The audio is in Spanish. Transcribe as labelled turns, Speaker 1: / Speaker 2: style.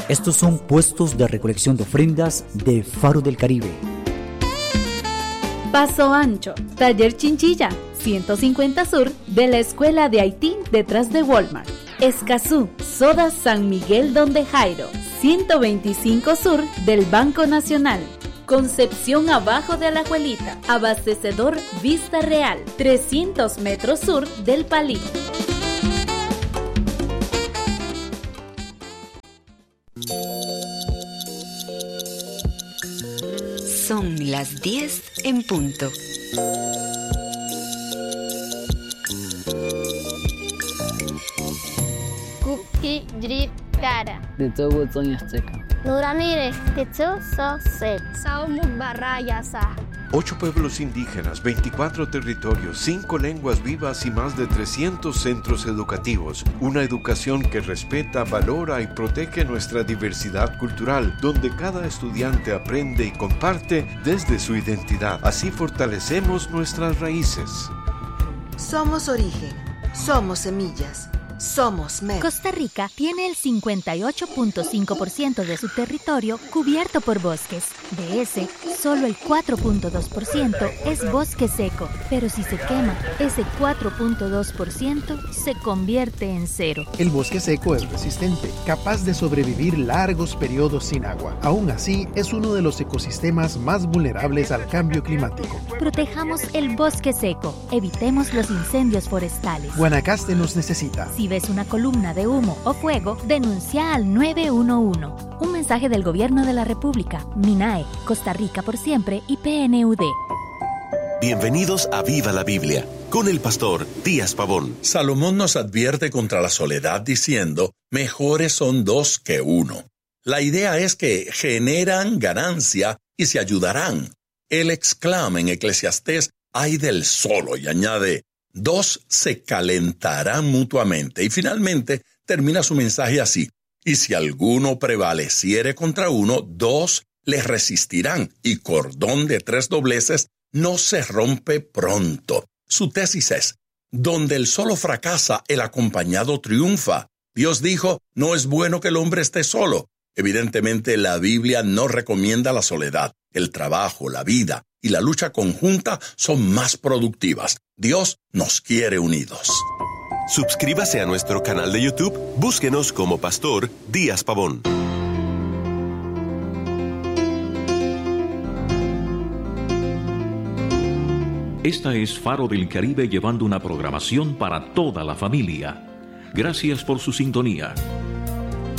Speaker 1: Estos son puestos de recolección de ofrendas de Faro del Caribe.
Speaker 2: Paso Ancho, Taller Chinchilla, 150 Sur de la Escuela de Haití detrás de Walmart. Escazú, Soda San Miguel Donde Jairo, 125 Sur del Banco Nacional. Concepción abajo de Alajuelita, abastecedor Vista Real, 300 metros sur del Palí.
Speaker 3: Son las 10 en punto.
Speaker 4: Kuki Drip Cara.
Speaker 5: De todo Sonia Azteca.
Speaker 4: Nuramire, Quetzú, Sosek. Saumuk Barrayasa.
Speaker 6: 8 pueblos indígenas, 24 territorios, 5 lenguas vivas y más de 300 centros educativos. Una educación que respeta, valora y protege nuestra diversidad cultural, donde cada estudiante aprende y comparte desde su identidad. Así fortalecemos nuestras raíces.
Speaker 7: Somos origen, somos semillas. Somos MED.
Speaker 8: Costa Rica tiene el 58.5% de su territorio cubierto por bosques. De ese, solo el 4.2% es bosque seco. Pero si se quema, ese 4.2% se convierte en cero.
Speaker 9: El bosque seco es resistente, capaz de sobrevivir largos periodos sin agua. Aún así, es uno de los ecosistemas más vulnerables al cambio climático.
Speaker 8: Protejamos el bosque seco. Evitemos los incendios forestales.
Speaker 9: Guanacaste nos necesita.
Speaker 8: Si ves una columna de humo o fuego, denuncia al 911. Un mensaje del Gobierno de la República, MINAE, Costa Rica por siempre y PNUD.
Speaker 10: Bienvenidos a Viva la Biblia, con el pastor Díaz Pavón.
Speaker 11: Salomón nos advierte contra la soledad diciendo, mejores son 2 que 1. La idea es que generan ganancia y se ayudarán. Él exclama en Eclesiastés, ay del solo, y añade, 2 se calentarán mutuamente. Y finalmente termina su mensaje así, y si alguno prevaleciere contra uno, 2 le resistirán, y cordón de 3 dobleces no se rompe pronto. Su tesis es, donde el solo fracasa, el acompañado triunfa. Dios dijo, no es bueno que el hombre esté solo. Evidentemente la Biblia no recomienda la soledad. El trabajo, la vida y la lucha conjunta son más productivas. Dios nos quiere unidos.
Speaker 10: Suscríbase a nuestro canal de YouTube. Búsquenos como Pastor Díaz Pavón.
Speaker 12: Esta es Faro del Caribe, llevando una programación para toda la familia. Gracias por su sintonía.